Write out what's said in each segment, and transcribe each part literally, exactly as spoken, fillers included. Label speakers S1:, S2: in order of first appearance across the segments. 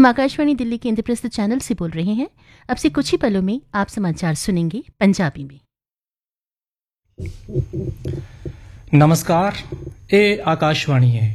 S1: हम आकाशवाणी दिल्ली के इंद्रप्रस्थ चैनल से बोल रहे हैं। अब से कुछ ही पलों में आप समाचार सुनेंगे पंजाबी में।
S2: नमस्कार, ये आकाशवाणी है।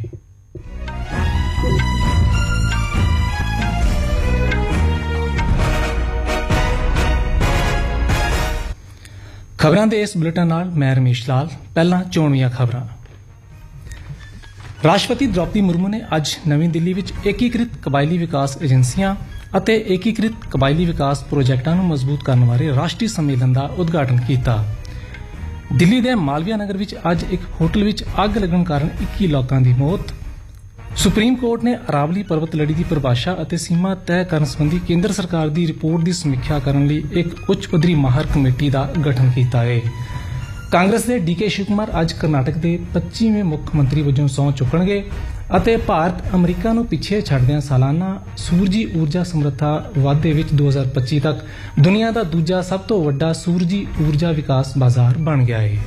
S2: खबरां दे इस बुलेटिन नाल मैं रमेश लाल। पहला चोणवीआं खबरां। राष्ट्रपति द्रौपदी मुर्मू ने अज नवीं दिल्ली विच एकीकृत कबायली विकास एजेंसियां ਅਤੇ एकीकृत कबायली विकास प्रोजैक्टां ਨੂੰ ਮਜ਼ਬੂਤ ਕਰਨ ਬਾਰੇ ਰਾਸ਼ਟਰੀ ਸੰਮੇਲਨ ਦਾ ਉਦਘਾਟਨ ਕੀਤਾ। ਦਿੱਲੀ ਦੇ ਮਾਲਵੀਆ ਨਗਰ ਵਿੱਚ ਅੱਜ ਇੱਕ ਹੋਟਲ ਵਿੱਚ ਅੱਗ ਲੱਗਣ ਕਾਰਨ ਇੱਕੀ ਲੋਕਾਂ ਦੀ ਮੌਤ। ਸੁਪਰੀਮ ਕੋਰਟ ਨੇ ਅਰਾਵਲੀ ਪਰਬਤ ਲੜੀ ਦੀ ਪਰਿਭਾਸ਼ਾ ਅਤੇ ਸੀਮਾ ਤੈਅ ਕਰਨ ਸੰਬੰਧੀ ਕੇਂਦਰ ਸਰਕਾਰ ਦੀ ਰਿਪੋਰਟ ਦੀ ਸਮੀਖਿਆ ਕਰਨ ਲਈ ਇੱਕ ਉੱਚ ਪੱਧਰੀ ਮਾਹਰ ਕਮੇਟੀ ਦਾ ਗਠਨ ਕੀਤਾ ਹੈ। ਕਾਂਗਰਸ ਦੇ ਡੀ ਕੇ ਸ਼ਿਵ ਕੁਮਾਰ ਅੱਜ ਕਰਨਾਟਕ ਦੇ ਪੱਚੀਵੇਂ ਮੁੱਖ ਮੰਤਰੀ ਵਜੋਂ ਸਹੁੰ ਚੁੱਕਣਗੇ ਅਤੇ ਭਾਰਤ ਅਮਰੀਕਾ ਨੂੰ ਪਿੱਛੇ ਛੱਡਦਿਆਂ ਸਾਲਾਨਾ ਸੂਰਜੀ ਊਰਜਾ ਸਮਰੱਥਾ ਵਾਧੇ ਵਿੱਚ ਦੋ ਹਜ਼ਾਰ ਪੱਚੀ ਤੱਕ ਦੁਨੀਆ ਦਾ ਦੂਜਾ ਸਭ ਤੋਂ ਵੱਡਾ ਸੂਰਜੀ ਊਰਜਾ ਵਿਕਾਸ ਬਾਜ਼ਾਰ ਬਣ ਗਿਆ ਹੈ।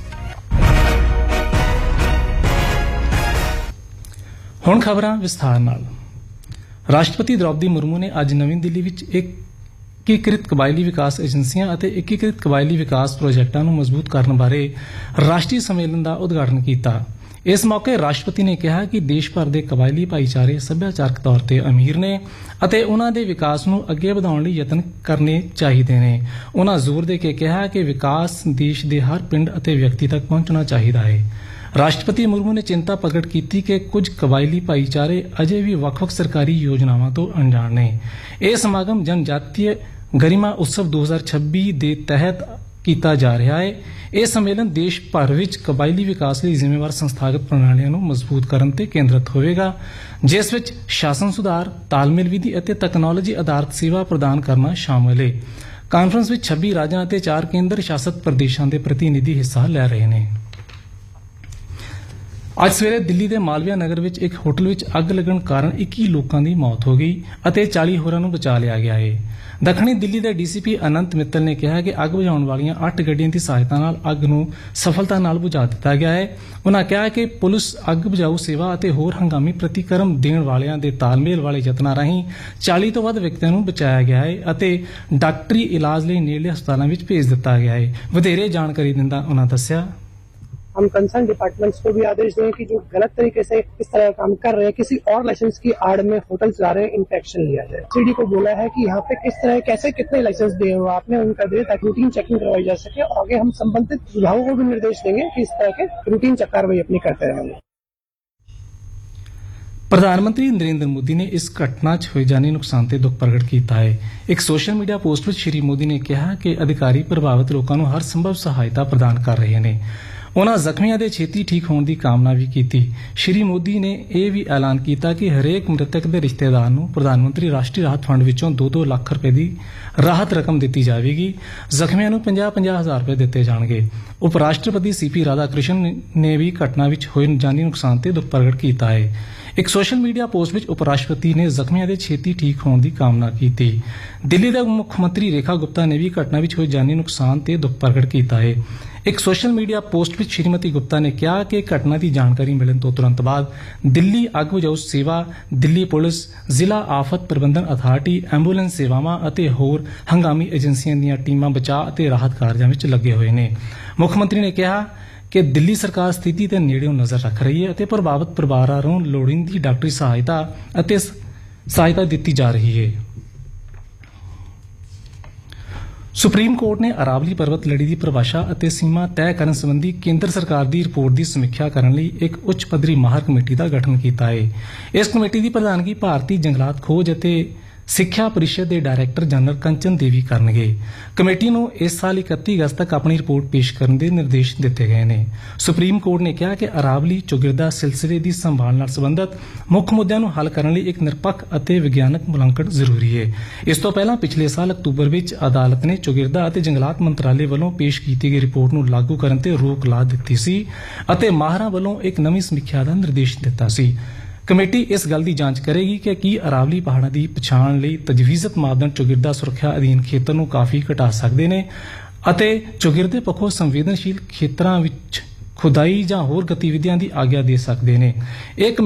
S2: ਹੁਣ ਖਬਰਾਂ ਵਿਸਥਾਰ ਨਾਲ। ਰਾਸ਼ਟਰਪਤੀ ਦ੍ਰੌਪਦੀ ਮੁਰਮੂ ਨੇ ਅੱਜ ਨਵੀਂ ਦਿੱਲੀ ਵਿੱਚ ਇੱਕ एकीकृत कबायली विकास एजेंसियां ਅਤੇ एकीकृत कबायली विकास प्रोजैक्टां ਨੂੰ ਮਜ਼ਬੂਤ ਕਰਨ ਬਾਰੇ ਰਾਸ਼ਟਰੀ ਸੰਮੇਲਨ ਦਾ ਉਦਘਾਟਨ ਕੀਤਾ। ਇਸ ਮੌਕੇ ਰਾਸ਼ਟਰਪਤੀ ਨੇ ਕਿਹਾ ਕਿ ਦੇਸ਼ ਭਰ ਦੇ ਕਬਾਇਲੀ ਭਾਈਚਾਰੇ ਸੱਭਿਆਚਾਰਕ ਤੌਰ ਤੇ ਅਮੀਰ ਨੇ ਅਤੇ ਉਹਨਾਂ ਦੇ ਵਿਕਾਸ ਨੂੰ ਅੱਗੇ ਵਧਾਉਣ ਲਈ ਯਤਨ ਕਰਨੇ ਚਾਹੀਦੇ ਨੇ। ਉਹਨਾਂ ਜ਼ੋਰ ਦੇ ਕੇ ਕਿਹਾ ਕਿ ਵਿਕਾਸ ਦੇਸ਼ ਦੇ ਹਰ ਪਿੰਡ ਅਤੇ ਵਿਅਕਤੀ ਤੱਕ ਪਹੁੰਚਣਾ ਚਾਹੀਦਾ ਹੈ। ਰਾਸ਼ਟਰਪਤੀ ਮੁਰਮੂ ਨੇ ਚਿੰਤਾ ਪ੍ਰਗਟ ਕੀਤੀ ਕਿ ਕੁਝ ਕਬਾਇਲੀ ਭਾਈਚਾਰੇ ਅਜੇ ਵੀ ਵੱਖ-ਵੱਖ ਸਰਕਾਰੀ ਯੋਜਨਾਵਾਂ ਤੋਂ ਅਣਜਾਣ ਨੇ। ਇਹ ਸਮਾਗਮ ਜਨਜਾਤੀय गरिमा उत्सव दो हज़ार छब्बी ਦੇ ਤਹਿਤ ਕੀਤਾ ਜਾ ਰਿਹਾ ਹੈ। ਇਹ ਸੰਮੇਲਨ ਦੇਸ਼ ਭਰ ਵਿੱਚ ਕਬਾਇਲੀ ਵਿਕਾਸ ਲਈ ਜ਼ਿੰਮੇਵਾਰ ਸੰਸਥਾਗਤ ਪ੍ਰਣਾਲੀਆਂ ਨੂੰ ਮਜ਼ਬੂਤ ਕਰਨ ਤੇ ਕੇਂਦਰਿਤ ਹੋਵੇਗਾ, ਜਿਸ ਵਿੱਚ ਸ਼ਾਸਨ ਸੁਧਾਰ, ਤਾਲਮੇਲ ਵਿਧੀ ਅਤੇ ਤਕਨਾਲੋਜੀ ਆਧਾਰਿਤ ਸੇਵਾ ਪ੍ਰਦਾਨ ਕਰਨਾ ਸ਼ਾਮਲ ਹੈ। ਕਾਨਫਰੰਸ ਵਿੱਚ ਛੱਬੀ ਰਾਜਾਂ ਅਤੇ ਚਾਰ ਕੇਂਦਰ ਸ਼ਾਸਤ ਪ੍ਰਦੇਸ਼ਾਂ ਦੇ ਪ੍ਰਤੀਨਿਧੀ ਹਿੱਸਾ ਲੈ ਰਹੇ ਨੇ। ਅੱਜ ਸਵੇਰੇ ਦਿੱਲੀ ਦੇ ਮਾਲਵੀਆ ਨਗਰ ਵਿੱਚ ਇੱਕ ਹੋਟਲ ਵਿੱਚ ਅੱਗ ਲੱਗਣ ਕਾਰਨ ਇੱਕੀ ਲੋਕਾਂ ਦੀ ਮੌਤ ਹੋ ਗਈ ਅਤੇ ਚਾਲੀ ਹੋਰਾਂ ਨੂੰ ਬਚਾ ਲਿਆ ਗਿਆ ਹੈ। ਦੱਖਣੀ ਦਿੱਲੀ ਦੇ ਡੀ ਸੀ ਪੀ ਅਨੰਤ ਮਿੱਤਲ ਨੇ ਕਿਹਾ ਕਿ ਅੱਗ ਬੁਝਾਉਣ ਵਾਲੀਆਂ ਅੱਠ ਗੱਡੀਆਂ ਦੀ ਸਹਾਇਤਾ ਨਾਲ ਅੱਗ ਨੂੰ ਸਫਲਤਾ ਨਾਲ ਬੁਝਾ ਦਿੱਤਾ ਗਿਆ ਹੈ। ਉਨ੍ਹਾਂ ਕਿਹਾ ਕਿ ਪੁਲਿਸ ਅੱਗ ਬੁਝਾਊ ਸੇਵਾ ਅਤੇ ਹੋਰ ਹੰਗਾਮੀ ਪ੍ਰਤੀਕਰਮ ਦੇਣ ਵਾਲਿਆਂ ਦੇ ਤਾਲਮੇਲ ਵਾਲੇ ਯਤਨਾਂ ਰਾਹੀਂ ਚਾਲੀ ਤੋਂ ਵੱਧ ਵਿਅਕਤੀਆਂ ਨੂੰ ਬਚਾਇਆ ਗਿਆ ਹੈ ਅਤੇ ਡਾਕਟਰੀ ਇਲਾਜ ਲਈ ਨੇੜਲੇ ਹਸਪਤਾਲਾਂ ਵਿੱਚ ਭੇਜ ਦਿੱਤਾ ਗਿਆ ਹੈ। ਵਧੇਰੇ ਜਾਣਕਾਰੀ ਦਿੰਦਾ ਉਨ੍ਹਾਂ ਦੱਸਿਆ,
S3: हम कंसर्न डिपार्टमेंट्स को भी आदेश दें कि जो गलत तरीके से इस तरह काम कर रहे हैं, किसी और लाइसेंस की आड़ में होटल चला रहे हैं, इनका एक्शन लिया जाए। सीडी को बोला है कि यहाँ पे किस तरह कैसे कितने लाइसेंस दिए हुए आपने उनका दे ताकि रूटीन चेकिंग करवाई जा सके। और आगे हम संबंधित विभागों को भी निर्देश देंगे कि इस तरह के रूटीन कार्रवाई अपनी करते रहेंगे।
S2: ਪ੍ਰਧਾਨ ਮੰਤਰੀ ਨਰਿੰਦਰ ਮੋਦੀ ਨੇ ਇਸ ਘਟਨਾ 'ਚ ਹੋਏ ਜਾਨੀ ਨੁਕਸਾਨ ਤੇ ਦੁੱਖ ਪ੍ਰਗਟ ਕੀਤਾ ਹੈ। ਇੱਕ ਸੋਸ਼ਲ ਮੀਡੀਆ ਪੋਸਟ ਵਿੱਚ ਸ਼੍ਰੀ ਮੋਦੀ ਨੇ ਕਿਹਾ ਕਿ ਅਧਿਕਾਰੀ ਪ੍ਰਭਾਵਿਤ ਲੋਕਾਂ ਨੂੰ ਹਰ ਸੰਭਵ ਸਹਾਇਤਾ ਪ੍ਰਦਾਨ ਕਰ ਰਹੇ ਨੇ। ਉਨ੍ਹਾਂ ਜ਼ਖਮੀਆਂ ਦੇ ਛੇਤੀ ਠੀਕ ਹੋਣ ਦੀ ਕਾਮਨਾ ਵੀ ਕੀਤੀ। ਸ਼੍ਰੀ ਮੋਦੀ ਨੇ ਇਹ ਵੀ ਐਲਾਨ ਕੀਤਾ ਕਿ ਹਰੇਕ ਮ੍ਰਿਤਕ ਦੇ ਰਿਸ਼ਤੇਦਾਰ ਨੂੰ ਪ੍ਰਧਾਨ ਮੰਤਰੀ ਰਾਸ਼ਟਰੀ ਰਾਹਤ ਫੰਡ ਵਿੱਚੋਂ ਦੋ ਦੋ ਲੱਖ ਰੁਪਏ ਦੀ ਰਾਹਤ ਰਕਮ ਦਿੱਤੀ ਜਾਵੇਗੀ। ਜ਼ਖਮੀਆਂ ਨੂੰ ਪੰਜਾਹ ਪੰਜਾਹ ਹਜ਼ਾਰ ਰੁਪਏ ਦਿੱਤੇ ਜਾਣਗੇ। ਉਪ ਰਾਸ਼ਟਰਪਤੀ ਸੀ ਪੀ ਰਾਧਾ ਕ੍ਰਿਸ਼ਨ ਨੇ ਵੀ ਘਟਨਾ ਵਿੱਚ ਹੋਏ ਜਾਨੀ ਨੁਕਸਾਨ ਤੇ ਦੁੱਖ ਪ੍ਰਗਟ ਕੀਤਾ ਹੈ। ਇੱਕ ਸੋਸ਼ਲ ਮੀਡੀਆ ਪੋਸਟ ਵਿੱਚ ਉਪ ਰਾਸ਼ਟਰਪਤੀ ਨੇ ਜ਼ਖਮੀਆਂ ਦੇ ਛੇਤੀ ਠੀਕ ਹੋਣ ਦੀ ਕਾਮਨਾ ਕੀਤੀ। ਦਿੱਲੀ ਦੇ ਮੁੱਖ ਮੰਤਰੀ ਰੇਖਾ ਗੁਪਤਾ ਨੇ ਵੀ ਘਟਨਾ ਵਿੱਚ ਹੋਏ ਜਾਨੀ ਨੁਕਸਾਨ ਤੇ ਦੁੱਖ ਪ੍ਰਗਟ ਕੀਤਾ ਹੈ। ਇੱਕ ਸੋਸ਼ਲ ਮੀਡੀਆ ਪੋਸਟ ਵਿੱਚ ਸ਼੍ਰੀਮਤੀ ਗੁਪਤਾ ਨੇ ਕਿਹਾ ਕਿ ਘਟਨਾ ਦੀ ਜਾਣਕਾਰੀ ਮਿਲਣ ਤੋਂ ਤੁਰੰਤ ਬਾਅਦ ਦਿੱਲੀ ਅੱਗ ਬੁਝਾਊ ਸੇਵਾ, ਦਿੱਲੀ ਪੁਲਿਸ, ਜ਼ਿਲ੍ਹਾ ਆਫਤ ਪ੍ਰਬੰਧਨ ਅਥਾਰਟੀ, ਐਂਬੂਲੈਂਸ ਸੇਵਾਵਾਂ ਅਤੇ ਹੋਰ ਹੰਗਾਮੀ ਏਜੰਸੀਆਂ ਦੀਆਂ ਟੀਮਾਂ ਬਚਾਅ ਅਤੇ ਰਾਹਤ ਕਾਰਜਾਂ ਵਿੱਚ ਲੱਗੇ ਹੋਏ ਨੇ। ਮੁੱਖ ਮੰਤਰੀ ਨੇ ਕਿਹਾ ਕਿ ਦਿੱਲੀ ਸਰਕਾਰ ਸਥਿਤੀ ਤੇ ਨੇੜਿਓਂ ਨਜ਼ਰ ਰੱਖ ਰਹੀ ਹੈ ਅਤੇ ਪ੍ਰਭਾਵਿਤ ਪਰਿਵਾਰਾਂ ਨੂੰ ਲੋੜੀਂਦੀ ਡਾਕਟਰੀ ਸਹਾਇਤਾ ਅਤੇ ਸਹਾਇਤਾ ਦਿੱਤੀ ਜਾ ਰਹੀ ਹੈ। ਸੁਪਰੀਮ ਕੋਰਟ ਨੇ ਅਰਾਵਲੀ ਪਰਬਤ ਲੜੀ ਦੀ ਪਰਿਭਾਸ਼ਾ ਅਤੇ ਸੀਮਾ ਤੈਅ ਕਰਨ ਸੰਬੰਧੀ ਕੇਂਦਰ ਸਰਕਾਰ ਦੀ ਰਿਪੋਰਟ ਦੀ ਸਮੀਖਿਆ ਕਰਨ ਲਈ ਇੱਕ ਉੱਚ ਪੱਧਰੀ ਮਾਹਰ ਕਮੇਟੀ ਦਾ ਗਠਨ ਕੀਤਾ ਹੈ। ਇਸ ਕਮੇਟੀ ਦੀ ਪ੍ਰਧਾਨਗੀ ਭਾਰਤੀ ਜੰਗਲਾਤ ਖੋਜ ਅਤੇ ਸਿੱਖਿਆ ਪਰਿਸ਼ਦ ਦੇ ਡਾਇਰੈਕਟਰ ਜਨਰਲ ਕੰਚਨ ਦੇਵੀ ਕਰਨਗੇ। ਕਮੇਟੀ ਨੂੰ ਇਸ ਸਾਲ ਇਕੱਤੀ ਅਗਸਤ ਤੱਕ ਆਪਣੀ ਰਿਪੋਰਟ ਪੇਸ਼ ਕਰਨ ਦੇ ਨਿਰਦੇਸ਼ ਦਿੱਤੇ ਗਏ ਨੇ। ਸੁਪਰੀਮ ਕੋਰਟ ਨੇ ਕਿਹਾ ਕਿ ਅਰਾਵਲੀ ਚੌਗਿਰਦਾ ਸਿਲਸਿਲੇ ਦੀ ਸੰਭਾਲ ਨਾਲ ਸੰਬੰਧਤ ਮੁੱਖ ਮੁੱਦਿਆਂ ਨੂੰ ਹੱਲ ਕਰਨ ਲਈ ਇੱਕ ਨਿਰਪੱਖ ਅਤੇ ਵਿਗਿਆਨਕ ਮੁਲਾਂਕਣ ਜ਼ਰੂਰੀ ਹੈ। ਇਸ ਤੋਂ ਪਹਿਲਾਂ ਪਿਛਲੇ ਸਾਲ ਅਕਤੂਬਰ ਵਿੱਚ ਅਦਾਲਤ ਨੇ ਚੌਗਿਰਦਾ ਅਤੇ ਜੰਗਲਾਤ ਮੰਤਰਾਲੇ ਵੱਲੋਂ ਪੇਸ਼ ਕੀਤੀ ਗਈ ਰਿਪੋਰਟ ਨੂੰ ਲਾਗੂ ਕਰਨ ਤੇ ਰੋਕ ਲਾ ਦਿੱਤੀ ਸੀ ਅਤੇ ਮਾਹਰਾਂ ਵੱਲੋਂ ਇੱਕ ਨਵੀਂ ਸਮੀਖਿਆ ਦਾ ਨਿਰਦੇਸ਼ ਦਿੱਤਾ ਸੀ। ਕਮੇਟੀ ਇਸ ਗੱਲ ਦੀ ਜਾਂਚ ਕਰੇਗੀ ਕਿ ਕੀ ਅਰਾਵਲੀ ਪਹਾੜਾਂ ਦੀ ਪਛਾਣ ਲਈ ਤਜਵੀਜ਼ਤ ਮਾਪਦੰਡ ਚੌਗਿਰਦਾ ਸੁਰੱਖਿਆ ਅਧੀਨ ਖੇਤਰ ਨੂੰ ਕਾਫੀ ਘਟਾ ਸਕਦੇ ਨੇ ਅਤੇ ਚੌਗਿਰਦੇ ਪੱਖੋਂ ਸੰਵੇਦਨਸ਼ੀਲ ਖੇਤਰਾਂ ਵਿੱਚ ਖੁਦਾਈ ਜਾਂ ਹੋਰ ਗਤੀਵਿਧੀਆਂ ਦੀ ਆਗਿਆ ਦੇ ਸਕਦੇ ਨੇ। ਇਹ